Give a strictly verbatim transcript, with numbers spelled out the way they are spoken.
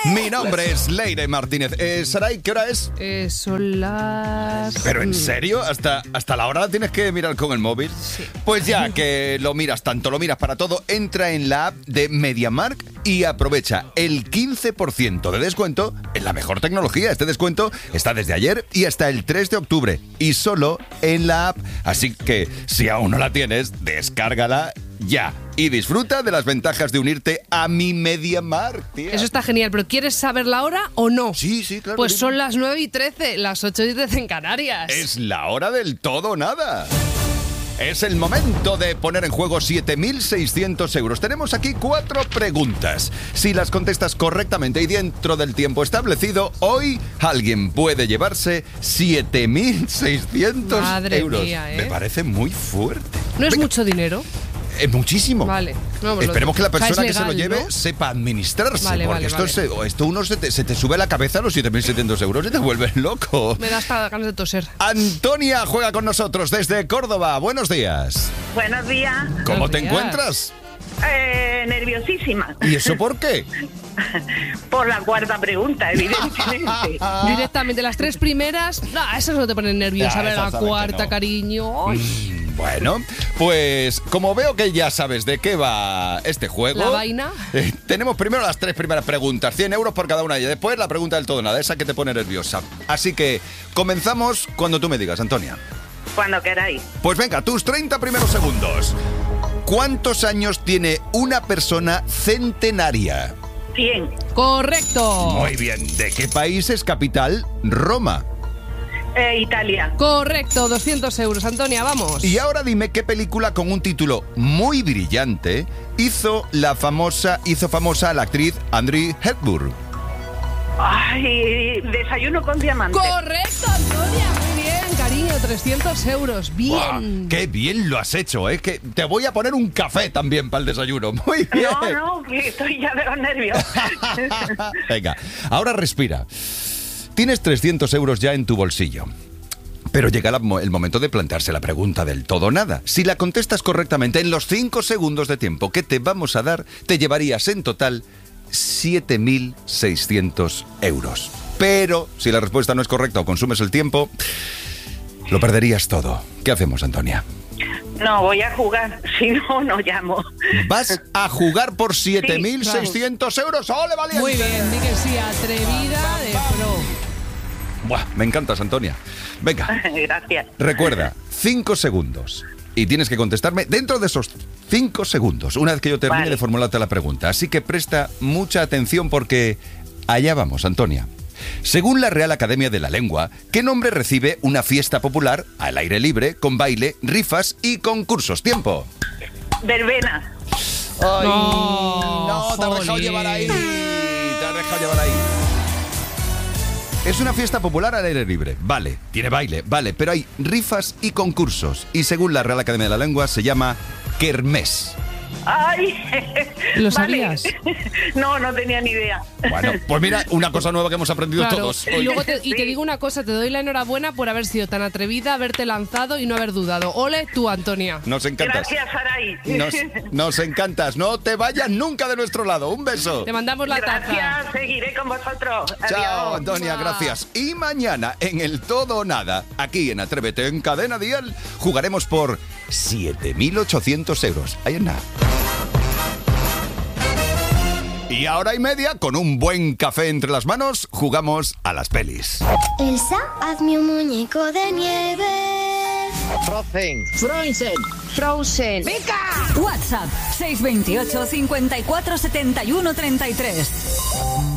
Mi nombre es Leire Martínez. Eh, Saray, ¿qué hora es? Eh, son las... ¿Pero en serio? ¿Hasta, ¿Hasta la hora la tienes que mirar con el móvil? Sí. Pues ya que lo miras tanto, lo miras para todo, entra en la app de MediaMarkt y aprovecha el quince por ciento de descuento en la mejor tecnología. Este descuento está desde ayer y hasta el tres de octubre y solo en la app. Así que si aún no la tienes, descárgala ya y disfruta de las ventajas de unirte a mi MediaMarkt, tía. Eso está genial, pero ¿quieres saber la hora o no? Sí, sí, claro. Pues dime. son las nueve y trece, las ocho y trece en Canarias. Es la hora del todo o nada. Es el momento de poner en juego siete mil seiscientos euros. Tenemos aquí cuatro preguntas. Si las contestas correctamente y dentro del tiempo establecido, hoy alguien puede llevarse siete mil seiscientos Madre euros. mía, ¿eh? Me parece muy fuerte. ¿No es Venga, mucho dinero? es muchísimo. Vale. No, pues lo- Esperemos que la o sea, persona es que se lo legal, lleve ¿no? sepa administrarse. Vale, porque vale, esto, vale. Se, o esto uno se te, se te sube a la cabeza los siete mil setecientos euros y te vuelves loco. Me da hasta ganas de toser. Antonia juega con nosotros desde Córdoba. Buenos días. Buenos días. ¿Cómo Buenos te días. encuentras? Eh, nerviosísima. ¿Y eso por qué? Por la cuarta pregunta, evidentemente. Directamente, las tres primeras... No, esas no te ponen nerviosa. Ya, A ver, esas la saben que cuarta, no. cariño. Ay, Mm, Bueno, pues como veo que ya sabes de qué va este juego... ¿La vaina? eh, tenemos primero las tres primeras preguntas, cien euros por cada una y después la pregunta del todo nada, esa que te pone nerviosa. Así que comenzamos cuando tú me digas, Antonia. Cuando queráis. Pues venga, tus treinta primeros segundos. ¿Cuántos años tiene una persona centenaria? cien. Correcto. Muy bien. ¿De qué país es capital Roma? Eh, Italia. Correcto, doscientos euros. Antonia, vamos. Y ahora dime qué película con un título muy brillante hizo la famosa hizo famosa a la actriz Audrey Hepburn. Ay, desayuno con diamante. Correcto, Antonia. Muy bien, cariño, trescientos euros. ¡Buah! Bien. ¡Qué bien lo has hecho! ¿eh? Que te voy a poner un café también para el desayuno. Muy bien. No, no, que estoy ya de los nervios. Venga, ahora respira. Tienes trescientos euros ya en tu bolsillo. Pero llega la- el momento de plantearse la pregunta del todo o nada. Si la contestas correctamente en los cinco segundos de tiempo que te vamos a dar, te llevarías en total siete mil seiscientos euros. Pero si la respuesta no es correcta o consumes el tiempo, lo perderías todo. ¿Qué hacemos, Antonia? No, voy a jugar. Si no, no llamo. ¿Vas a jugar por siete mil seiscientos euros? ¡Ole, valiente! Muy bien, di que sí, atrevida de pro. Buah, me encantas, Antonia. Venga, Gracias. recuerda, cinco segundos. Y tienes que contestarme dentro de esos cinco segundos, una vez que yo termine Vale. de formularte la pregunta. Así que presta mucha atención porque allá vamos, Antonia. Según la Real Academia de la Lengua, ¿qué nombre recibe una fiesta popular al aire libre, con baile, rifas y concursos? ¡Tiempo! Verbena. ¡Ay! No, no, te has dejado jolín. llevar ahí. Te has dejado llevar ahí. Es una fiesta popular al aire libre, vale, tiene baile, vale, pero hay rifas y concursos. Y según la Real Academia de la Lengua, se llama kermés. Ay. ¿Lo Vale. sabías? No, no tenía ni idea. Bueno, pues mira, una cosa nueva que hemos aprendido Claro. todos. Y, luego te, y te Sí. digo una cosa, te doy la enhorabuena por haber sido tan atrevida, haberte lanzado y no haber dudado. Ole tú, Antonia. Nos encantas. Gracias, Saray. Nos, nos encantas. No te vayas nunca de nuestro lado. Un beso. Te mandamos la taza. Gracias, seguiré con vosotros. Chao, Adiós. Antonia, Mua. gracias. Y mañana, en el Todo o Nada, aquí en Atrévete en Cadena Dial, jugaremos por siete mil ochocientos euros. Ahí en nada. Y a hora y media, con un buen café entre las manos, jugamos a las pelis. Elsa, hazme un muñeco de nieve. Frozen. Frozen. Frozen. WhatsApp seis dos ocho, cincuenta y cuatro, setenta y uno, treinta y tres.